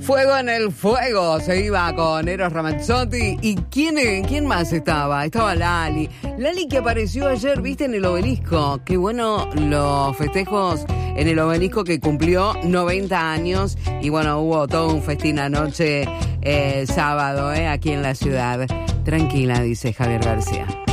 Fuego en el fuego, se iba con Eros Ramazzotti. ¿Y quién más estaba? Estaba Lali. Lali que apareció ayer, viste, en el Obelisco. Qué bueno los festejos en el Obelisco, que cumplió 90 años. Y bueno, hubo todo un festín anoche, sábado, aquí en la ciudad. Tranquila, dice Javier García.